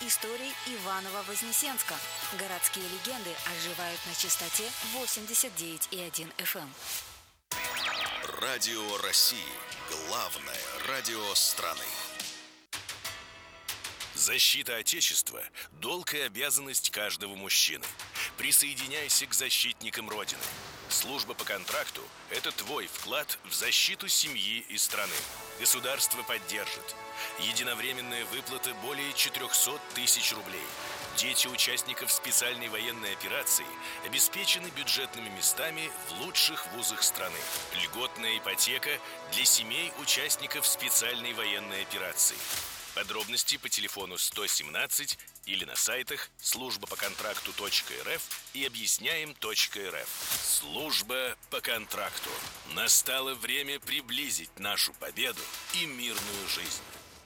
историй Иваново-Вознесенска. Городские легенды оживают на частоте 89,1 FM. Радио России. Главное радио страны. Защита Отечества – долг и обязанность каждого мужчины. Присоединяйся к защитникам Родины. Служба по контракту – это твой вклад в защиту семьи и страны. Государство поддержит. Единовременная выплата более 400 тысяч рублей. Дети участников специальной военной операции обеспечены бюджетными местами в лучших вузах страны. Льготная ипотека для семей участников специальной военной операции. Подробности по телефону 117 или на сайтах службапоконтракту.рф и объясняем.рф. Служба по контракту. Настало время приблизить нашу победу и мирную жизнь.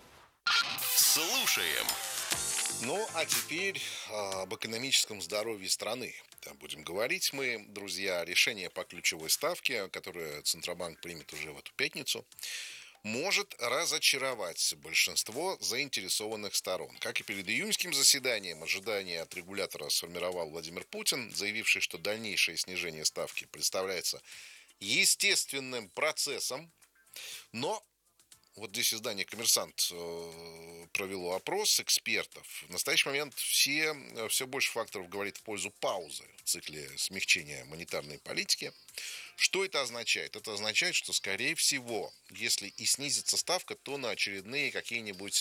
Слушаем. Ну, а теперь об экономическом здоровье страны. Там будем говорить мы, друзья. Решение по ключевой ставке, которое Центробанк примет уже в эту пятницу, может разочаровать большинство заинтересованных сторон. Как и перед июньским заседанием, ожидания от регулятора сформировал Владимир Путин, заявивший, что дальнейшее снижение ставки представляется естественным процессом. Но вот здесь издание «Коммерсант» провело опрос экспертов. В настоящий момент все больше факторов говорит в пользу паузы в цикле смягчения монетарной политики. Что это означает? Это означает, что, скорее всего, если и снизится ставка, то на очередные какие-нибудь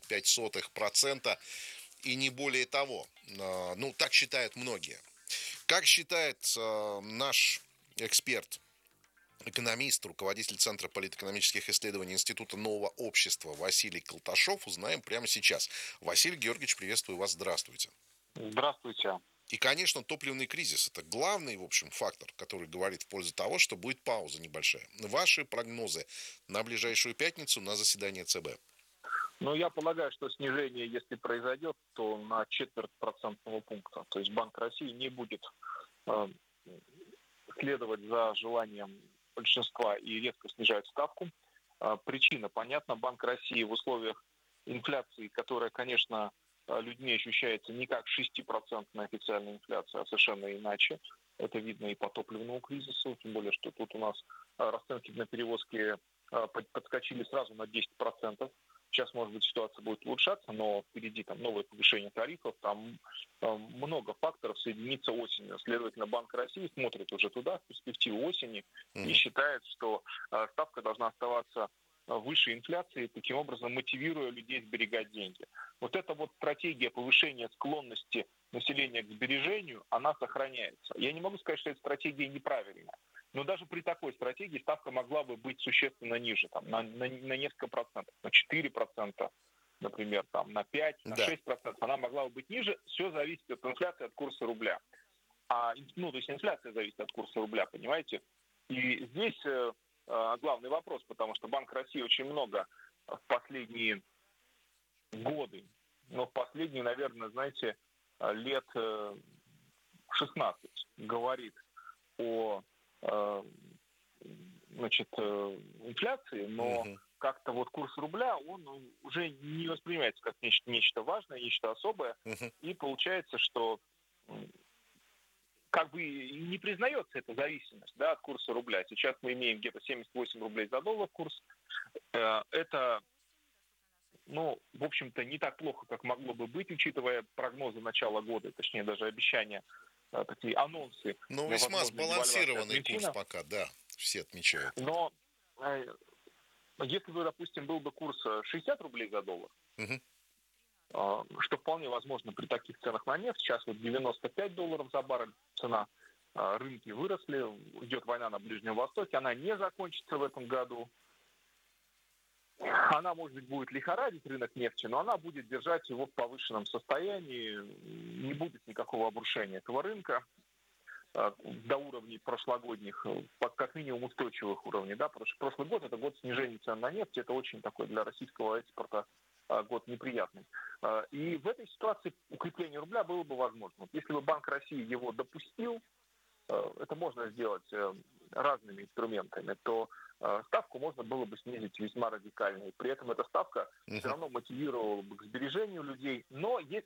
0,25% и не более того. Ну, так считают многие. Как считает наш эксперт, экономист, руководитель Центра политэкономических исследований Института нового общества Василий Колташов, узнаем прямо сейчас. Василий Георгиевич, приветствую вас, здравствуйте. Здравствуйте. И, конечно, топливный кризис – это главный, в общем, фактор, который говорит в пользу того, что будет пауза небольшая. Ваши прогнозы на ближайшую пятницу на заседание ЦБ? Ну, я полагаю, что снижение, если произойдет, то на 0,25 пункта. То есть Банк России не будет следовать за желанием большинства и резко снижать ставку. Причина понятна. Банк России в условиях инфляции, которая, конечно, людьми ощущается не как 6% официальная инфляция, а совершенно иначе. Это видно и по топливному кризису, тем более, что тут у нас расценки на перевозки подскочили сразу на 10%. Сейчас, может быть, ситуация будет улучшаться, но впереди там новое повышение тарифов, там много факторов, соединится осенью. Следовательно, Банк России смотрит уже туда, в перспективу осени, и считает, что ставка должна оставаться выше инфляции, таким образом мотивируя людей сберегать деньги. Вот эта вот стратегия повышения склонности населения к сбережению, она сохраняется. Я не могу сказать, что эта стратегия неправильная, но даже при такой стратегии ставка могла бы быть существенно ниже, там, на несколько процентов, на 4%, например, там, на 5%, на 6%. Она могла бы быть ниже, все зависит от инфляции, от курса рубля. То есть инфляция зависит от курса рубля, понимаете? И здесь главный вопрос, потому что Банк России очень много в последние годы, в последние, наверное, знаете, лет 16 говорит о инфляции, но как-то вот курс рубля, он уже не воспринимается как нечто важное, нечто особое, и получается, что как бы не признается эта зависимость, да, от курса рубля. Сейчас мы имеем где-то 78 рублей за доллар курс. Это, в общем-то, не так плохо, как могло бы быть, учитывая прогнозы начала года, точнее, даже обещания, такие анонсы. Но весьма сбалансированный курс пока, да, все отмечают. Но если бы, допустим, был бы курс 60 рублей за доллар, что вполне возможно при таких ценах на нефть. Сейчас вот $95 за баррель цена. Рынки выросли, идет война на Ближнем Востоке. Она не закончится в этом году. Она, может быть, будет лихорадить рынок нефти, но она будет держать его в повышенном состоянии. Не будет никакого обрушения этого рынка до уровней прошлогодних, как минимум устойчивых уровней. Да? Прошлый год – это год снижения цен на нефть. Это очень такой для российского экспорта год неприятный. И в этой ситуации укрепление рубля было бы возможно. Если бы Банк России его допустил, это можно сделать разными инструментами, то ставку можно было бы снизить весьма радикально. И при этом эта ставка все равно мотивировала бы к сбережению людей. Но есть